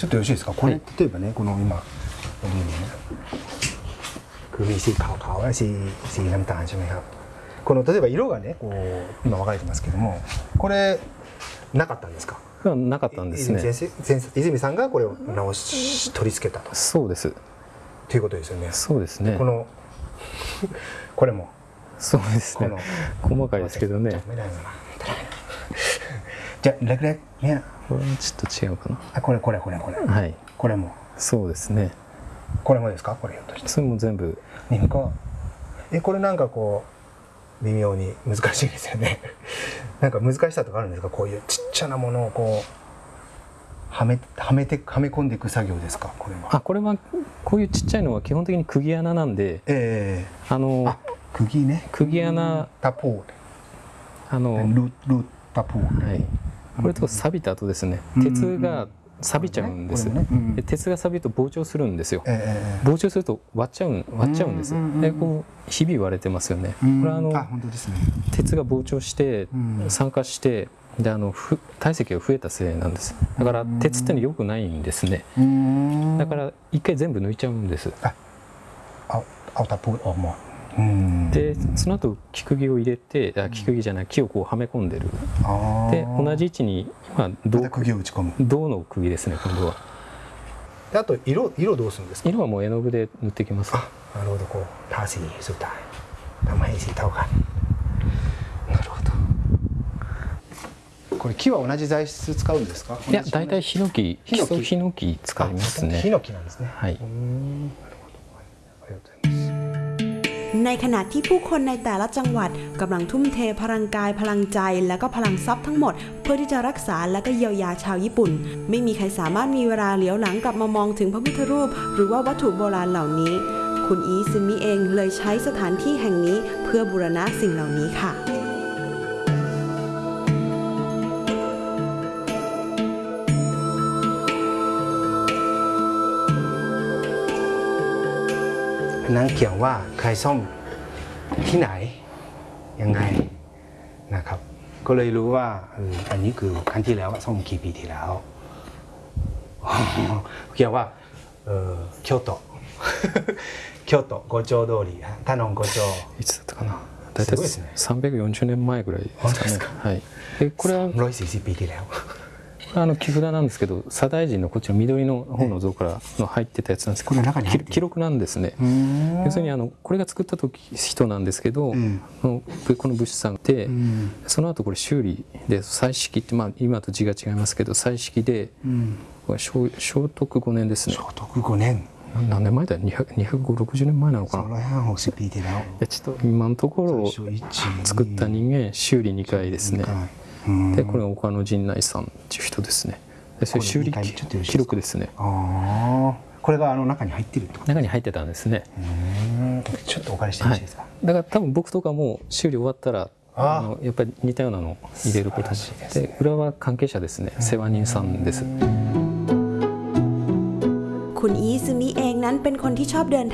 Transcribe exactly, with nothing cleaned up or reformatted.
ちょっとよろしいですか。これ、はい、例えばねこの今คือมีสีขาวๆและสีสีน้ำตาลใช่ไหมครับこの例えば色がねこう今分かれてますけどもこれなかったんですか。 なかったんですね。 泉さんがこれを直し取り付けたと。 そうです。 ということですよね。 そうですね。 このこれもそうですね。細かいですけどね。 じゃあレクレクね。 これはちょっと違うかな。 あこれこれこれこれ。 はい。 これも。 そうですね。 これもですか。これひょっとして。 それも全部。 なんかえこれなんかこう微妙に難しいですよね。なんか難しさとかあるんですか。こういうちっちゃなものをこうはめはめてはめ込んでいく作業ですか。これは。 あこれはこういうちっちゃいのは基本的に釘穴なんで。ええー。あのあ釘ね。 釘穴。 タポー。 あのルルタポー。 はい。これと錆びた後ですね。鉄が錆びちゃうんです。ねうん、で鉄が錆びると膨張するんですよ。えー、膨張すると割っちゃう割っちゃうんです。でこうひび割れてますよね。これはあのあ本当ですね。鉄が膨張して酸化してであの体積が増えたせいなんです。だから鉄っての良くないんですね。だから一回全部抜いちゃうんです。あ、 あ、あたぽあもう。 でその後木釘を入れてあ木釘じゃない木をこうはめ込んでるで同じ位置に今銅釘を打ち込む銅の釘ですね今度は。 であと色色どうするんですか。 色はもう絵の具で塗ってきます。 あなるほどこうทาสีสุดท้ายทำให้สีเท่ากันなるほど。これ木は同じ材質使うんですか。 いや大体ヒノキヒノキヒノキ使いますね。 ヒノキなんですね。 はい。 なるほどありがとうございます。 ในขณะที่ผู้คนในแต่ละจังหวัดกำลังทุ่มเทพลังกายพลังใจและก็พลังทรัพย์ทั้งหมดเพื่อที่จะรักษาและก็เยียวยาชาวญี่ปุ่นไม่มีใครสามารถมีเวลาเหลียวหลังกลับมามองถึงพระพุทธรูปหรือว่าวัตถุโบราณเหล่านี้คุณอีซึมิเองเลยใช้สถานที่แห่งนี้เพื่อบูรณะสิ่งเหล่านี้ค่ะนั้นเขียนว่าใครซ่อมที่ไหนยังไงนะครับก็เลยรู้ว่าอันนี้คือครั้งที่แล้วซ่อมกี่ปีที่แล้วเขียนว่า京都京都五丁通りタノン五丁いつだったかな大体さんびゃくよんじゅうねんまえぐらいですかね。はい。でこれはさんびゃくよんじゅうปีที่แล้วあの木札なんですけど左大臣のこっちの緑の方の像からの入ってたやつなんですけど、これ記録なんですね。要するにあのこれが作った時人なんですけど、うん、この物資さんで、うん、その後これ修理で彩色ってまあ今と字が違いますけど彩色で、うん、これ聖徳ごねんですね。 聖徳ごねん。 何年前だよ。にひゃくろくじゅうねんまえなのかな。ちょっと今のところ作った人間修理にかいですね。でこれが岡野陣内さんっていう人ですね。でそれ修理記録ですね。 ああ、これがあの中に入ってるってこと。 中に入ってたんですね。 ちょっとお借りしてよろしいですか。 だから多分僕とかも修理終わったらあのやっぱり似たようなのを入れることで、裏は関係者ですね。世話人さんです。 คุณอีซึมิเองนั้นเป็นคนที่ชอบเดิน